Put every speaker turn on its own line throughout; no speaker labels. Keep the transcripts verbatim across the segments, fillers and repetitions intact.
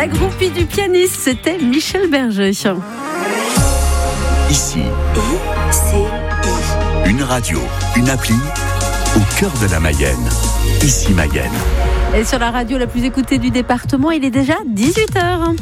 La groupie du pianiste, c'était Michel Berger.
Ici,
I, C, I.
une radio, une appli au cœur de la Mayenne. Ici Mayenne.
Et sur la radio la plus écoutée du département, il est déjà dix-huit heures.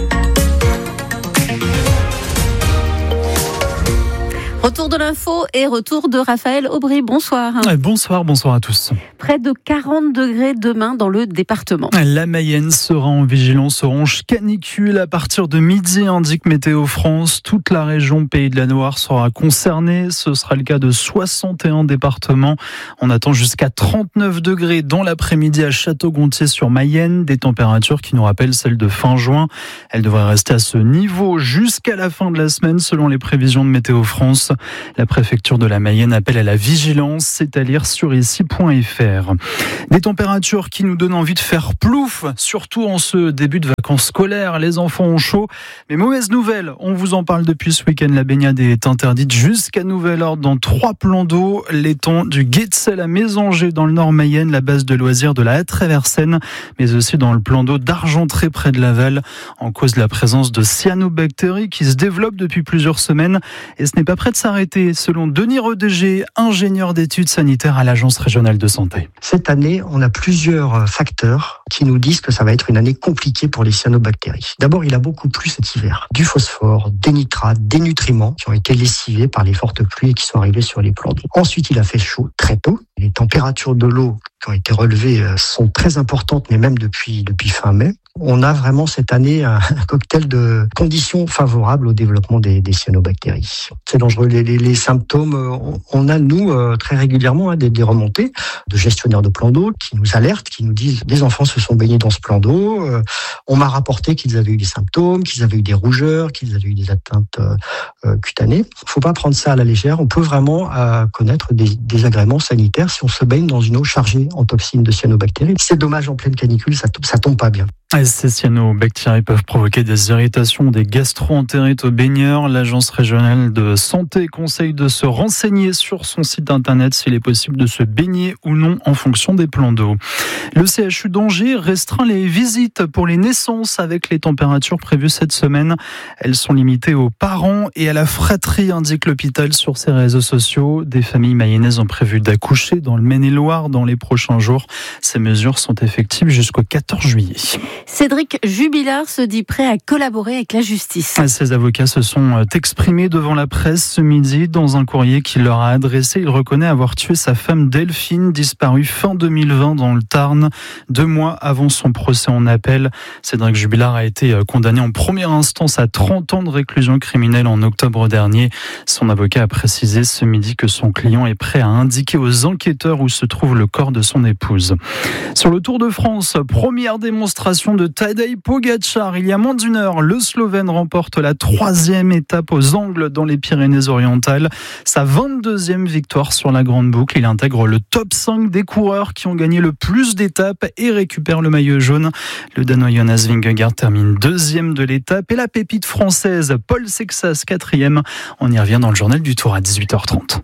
Retour de l'info et retour de Raphaël Aubry. Bonsoir.
Bonsoir, bonsoir à tous.
Près de quarante degrés demain dans le département.
La Mayenne sera en vigilance orange canicule à partir de midi, indique Météo France. Toute la région Pays de la Loire sera concernée. Ce sera le cas de soixante et un départements. On attend jusqu'à trente-neuf degrés dans l'après-midi à Château-Gontier-sur-Mayenne. Des températures qui nous rappellent celles de fin juin. Elles devraient rester à ce niveau jusqu'à la fin de la semaine selon les prévisions de Météo France. La préfecture de la Mayenne appelle à la vigilance, c'est à lire sur ici point f r. Des températures qui nous donnent envie de faire plouf, surtout en ce début de vacances scolaires. Les enfants ont chaud, mais mauvaise nouvelle, on vous en parle depuis ce week-end. La baignade est interdite jusqu'à nouvel ordre dans trois plans d'eau. L'étang du Guetzel à Mésanger dans le nord Mayenne, la base de loisirs de la Haute-Réversenne, mais aussi dans le plan d'eau d'Argentré près de Laval, en cause de la présence de cyanobactéries qui se développent depuis plusieurs semaines. Et ce n'est pas près de s'arrêter, selon Denis Redégé, ingénieur d'études sanitaires à l'Agence régionale de santé.
Cette année, on a plusieurs facteurs qui nous disent que ça va être une année compliquée pour les cyanobactéries. D'abord, il a beaucoup plu cet hiver. Du phosphore, des nitrates, des nutriments qui ont été lessivés par les fortes pluies et qui sont arrivés sur les plans d'eau. Ensuite, il a fait chaud très tôt. Les températures de l'eau qui ont été relevées sont très importantes, mais même depuis, depuis fin mai. On a vraiment cette année un cocktail de conditions favorables au développement des, des cyanobactéries. C'est dangereux. Les, les, les symptômes, on a nous très régulièrement hein, des, des remontées de gestionnaires de plans d'eau qui nous alertent, qui nous disent des enfants se sont baignés dans ce plan d'eau. Euh, on m'a rapporté qu'ils avaient eu des symptômes, qu'ils avaient eu des rougeurs, qu'ils avaient eu des atteintes euh, cutanées. Il ne faut pas prendre ça à la légère. On peut vraiment euh, connaître des désagréments sanitaires si on se baigne dans une eau chargée en toxines de cyanobactéries. C'est dommage en pleine canicule, ça, ça tombe pas bien.
Ces cyanobactéries peuvent provoquer des irritations, des gastro-entérites aux baigneurs. L'Agence régionale de santé conseille de se renseigner sur son site internet s'il est possible de se baigner ou non en fonction des plans d'eau. Le C H U d'Angers restreint les visites pour les naissances avec les températures prévues cette semaine. Elles sont limitées aux parents et à la fratrie, indique l'hôpital sur ses réseaux sociaux. Des familles mayennaises ont prévu d'accoucher dans le Maine-et-Loire dans les prochains jours. Ces mesures sont effectives jusqu'au quatorze juillet.
Cédric Jubilard se dit prêt à collaborer avec la justice.
Ses avocats se sont exprimés devant la presse ce midi dans un courrier qu'il leur a adressé. Il reconnaît avoir tué sa femme Delphine, disparue fin deux mille vingt dans le Tarn, deux mois avant son procès en appel. Cédric Jubilard a été condamné en première instance à trente ans de réclusion criminelle en octobre dernier. Son avocat a précisé ce midi que son client est prêt à indiquer aux enquêteurs où se trouve le corps de son épouse. Sur le Tour de France, première démonstration de Tadej Pogačar. Il y a moins d'une heure, le Slovène remporte la troisième étape aux Angles dans les Pyrénées-Orientales. Sa vingt-deuxième victoire sur la grande boucle. Il intègre le top cinq des coureurs qui ont gagné le plus d'étapes et récupère le maillot jaune. Le Danois Jonas Vingegaard termine deuxième de l'étape et la pépite française Paul Sexas quatrième. On y revient dans le journal du Tour à dix-huit heures trente.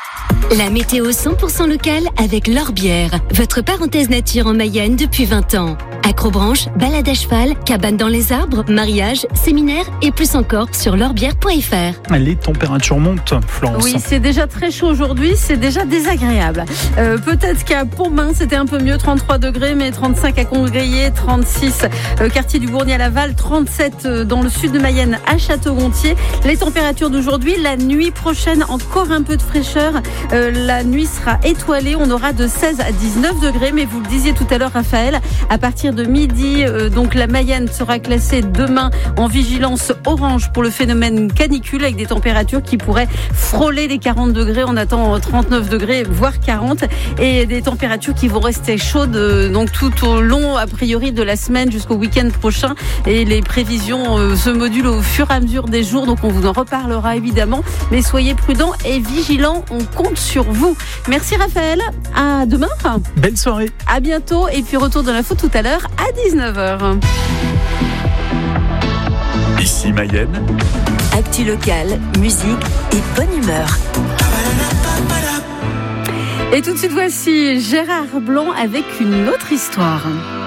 La météo cent pour cent locale avec L'Orbière, votre parenthèse nature en Mayenne depuis vingt ans. Acrobranche, balade à cheval, cabane dans les arbres, mariage, séminaire et plus encore sur l'orbière point f r.
Les températures montent, Florence.
Oui, c'est déjà très chaud aujourd'hui, c'est déjà désagréable. Euh, peut-être qu'à Pontmain, c'était un peu mieux, trente-trois degrés, mais trente-cinq à Condrieu, trente-six euh, quartier du Bourgneuf à Laval, trente-sept euh, dans le sud de Mayenne à Château-Gontier. Les températures d'aujourd'hui, la nuit prochaine, encore un peu de fraîcheur. Euh, la nuit sera étoilée, on aura de seize à dix-neuf degrés, mais vous le disiez tout à l'heure, Raphaël, à partir de midi, euh, donc la Mayenne sera classée demain en vigilance orange pour le phénomène canicule avec des températures qui pourraient frôler les quarante degrés. On attend trente-neuf degrés, voire quarante, et des températures qui vont rester chaudes euh, donc tout au long, a priori, de la semaine jusqu'au week-end prochain. Et les prévisions euh, se modulent au fur et à mesure des jours, donc on vous en reparlera évidemment. Mais soyez prudents et vigilants, on compte sur vous. Merci Raphaël, à demain.
Belle soirée.
À bientôt, et puis retour de l'info tout à l'heure à dix-neuf heures.
Ici Mayenne.
Actu locale, musique et bonne humeur.
Et tout de suite, voici Gérard Blanc avec une autre histoire.